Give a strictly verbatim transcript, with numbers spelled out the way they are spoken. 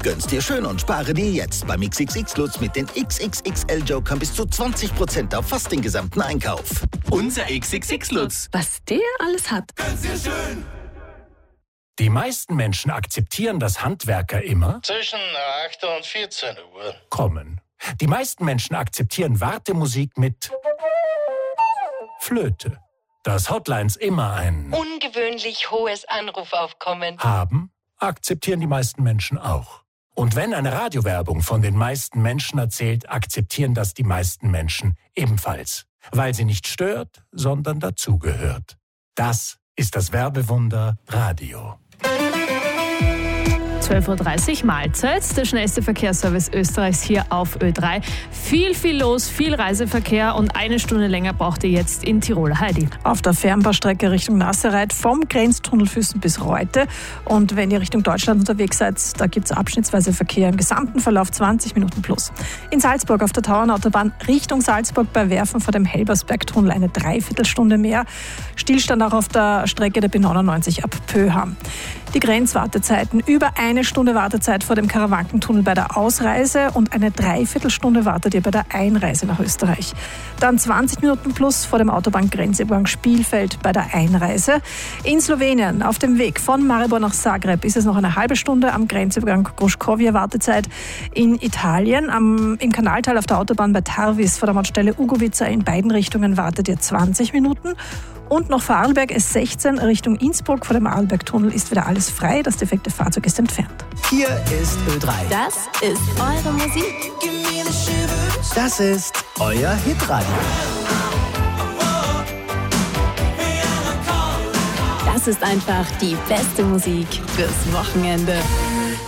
Gönn's dir schön und spare dir jetzt beim X X X-Lutz mit den X X X L-Jokern bis zu zwanzig Prozent auf fast den gesamten Einkauf. Unser X X X-Lutz. Was der alles hat. Gönn's dir schön. Die meisten Menschen akzeptieren, dass Handwerker immer zwischen acht und vierzehn Uhr kommen. Die meisten Menschen akzeptieren Wartemusik mit Flöte. Dass Hotlines immer ein ungewöhnlich hohes Anrufaufkommen haben, akzeptieren die meisten Menschen auch. Und wenn eine Radiowerbung von den meisten Menschen erzählt, akzeptieren das die meisten Menschen ebenfalls. Weil sie nicht stört, sondern dazugehört. Das ist das Werbewunder Radio. zwölf Uhr dreißig Mahlzeit, der schnellste Verkehrsservice Österreichs hier auf Ö drei. Viel, viel los, viel Reiseverkehr und eine Stunde länger braucht ihr jetzt in Tirol. Heidi. Auf der Fernbaustrecke Richtung Nasserreit vom Grenztunnel Füssen bis Reute. Und wenn ihr Richtung Deutschland unterwegs seid, da gibt es abschnittsweise Verkehr im gesamten Verlauf zwanzig Minuten plus. In Salzburg auf der Tauernautobahn Richtung Salzburg bei Werfen vor dem Helbersbergtunnel eine Dreiviertelstunde mehr. Stillstand auch auf der Strecke der B neunundneunzig ab Pöham. Die Grenzwartezeiten über eine Stunde Wartezeit vor dem Karawankentunnel bei der Ausreise und eine Dreiviertelstunde wartet ihr bei der Einreise nach Österreich. Dann zwanzig Minuten plus vor dem Autobahngrenzübergang Spielfeld bei der Einreise. In Slowenien auf dem Weg von Maribor nach Zagreb ist es noch eine halbe Stunde am Grenzübergang Gruškovje Wartezeit. In Italien am, im Kanaltal auf der Autobahn bei Tarvis vor der Mautstelle Ugovica in beiden Richtungen wartet ihr zwanzig Minuten. Und noch Vorarlberg S sechzehn Richtung Innsbruck vor dem Arlbergtunnel ist wieder alles frei. Das defekte Fahrzeug ist entfernt. Hier ist Ö drei. Das ist eure Musik. Das ist euer Hitradio. Das ist einfach die beste Musik fürs Wochenende.